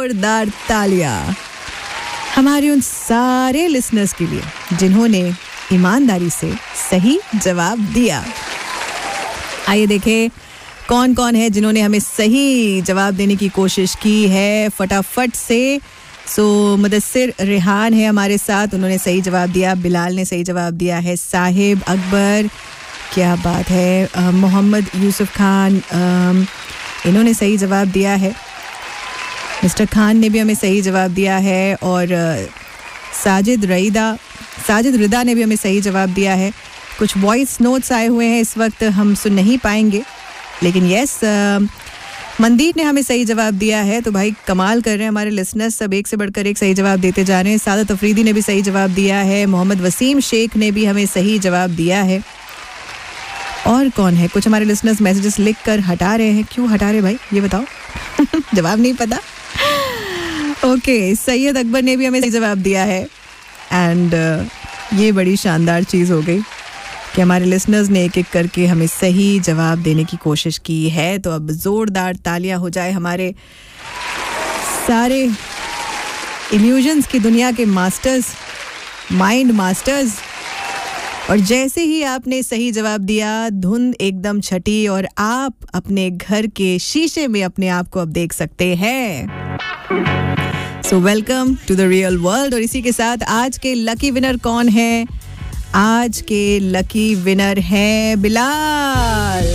जोरदार तालियां हमारे उन सारे लिसनर्स के लिए जिन्होंने ईमानदारी से सही जवाब दिया। आइए देखें कौन कौन है जिन्होंने हमें सही जवाब देने की कोशिश की है फटाफट से। मुदस्सिर रेहान है हमारे साथ, उन्होंने सही जवाब दिया। बिलाल ने सही जवाब दिया है। साहिब अकबर, क्या बात है। मोहम्मद यूसुफ खान, इन्होंने सही जवाब दिया है। मिस्टर खान ने भी हमें सही जवाब दिया है। और साजिद रिदा ने भी हमें सही जवाब दिया है। कुछ वॉइस नोट्स आए हुए हैं, इस वक्त हम सुन नहीं पाएंगे, लेकिन यस मंदीप ने हमें सही जवाब दिया है। तो भाई कमाल कर रहे हैं हमारे लिसनर्स, सब एक से बढ़कर एक सही जवाब देते जा रहे हैं। सादत अफरीदी ने भी सही जवाब दिया है। मोहम्मद वसीम शेख ने भी हमें सही जवाब दिया है। और कौन है? कुछ हमारे लिसनर्स मैसेजेस लिख कर हटा रहे हैं, क्यों हटा रहे भाई ये बताओ? जवाब नहीं पता। ओके, सैयद अकबर ने भी हमें सही जवाब दिया है। एंड ये बड़ी शानदार चीज़ हो गई कि हमारे लिसनर्स ने एक एक करके हमें सही जवाब देने की कोशिश की है। तो अब जोरदार तालियां हो जाए हमारे सारे इल्यूजन्स की दुनिया के मास्टर्स, माइंड मास्टर्स। और जैसे ही आपने सही जवाब दिया, धुंध एकदम छटी और आप अपने घर के शीशे में अपने आप को अब देख सकते हैं। So welcome to the real world. और इसी के साथ आज के लकी विनर कौन है? आज के लकी विनर है बिलाल।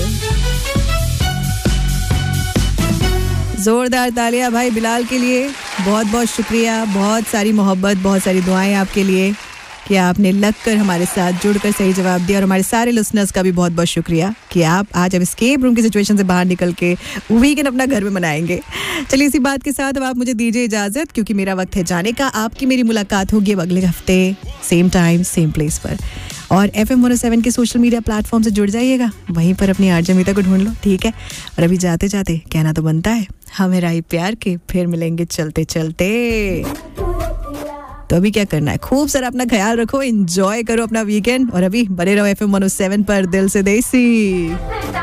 जोरदार तालियां भाई बिलाल के लिए। बहुत बहुत शुक्रिया, बहुत सारी मोहब्बत, बहुत सारी दुआएं आपके लिए कि आपने लगकर हमारे साथ जुड़कर सही जवाब दिया। और हमारे सारे लिसनर्स का भी बहुत बहुत शुक्रिया कि आप आज अब एस्केप रूम की सिचुएशन से बाहर निकल के वीकेंड अपना घर में मनाएंगे। चलिए इसी बात के साथ अब आप मुझे दीजिए इजाज़त, क्योंकि मेरा वक्त है जाने का। आपकी मेरी मुलाकात होगी अब अगले हफ्ते सेम टाइम सेम प्लेस पर। और FM 107 के सोशल मीडिया प्लेटफॉर्म से जुड़ जाइएगा, वहीं पर अपनी आरजे मीता को ढूंढ लो, ठीक है? और अभी जाते जाते कहना तो बनता है, हमें राही प्यार के फिर मिलेंगे चलते चलते। तो अभी क्या करना है, खूब सारा अपना ख्याल रखो, एंजॉय करो अपना वीकेंड। और अभी बने रहो FM 107 पर, दिल से देसी।